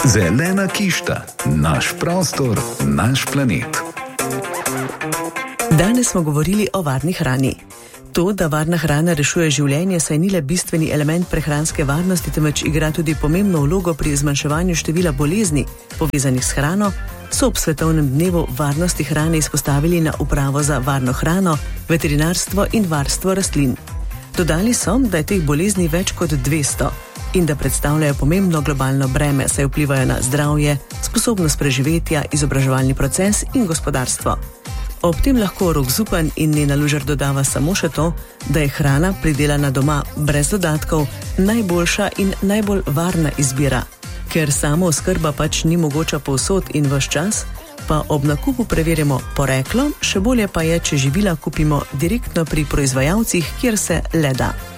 Zelena kišta, naš prostor, naš planet. Danes smo govorili o varni hrani. To, da varna hrana rešuje življenje, saj ni le bistveni element prehranske varnosti, temveč igra tudi pomembno vlogo pri zmanjševanju števila bolezni, povezanih s hrano, so ob svetovnem dnevu varnosti hrane izpostavili na Upravo za varno hrano, veterinarstvo in varstvo rastlin. Dodali so, da je teh bolezni več kot 200 in da predstavljajo pomembno globalno breme, saj vplivajo na zdravje, sposobnost preživetja, izobraževalni proces in gospodarstvo. Ob tem lahko Rok Zupan in Nena Lužar dodava samo še to, da je hrana pridelana doma brez dodatkov najboljša in najbolj varna izbira. Ker samo oskrba pač ni mogoča povsod in ves čas, pa ob nakupu preverimo poreklo, še bolje pa je, če živila kupimo direktno pri proizvajalcih, kjer se le da.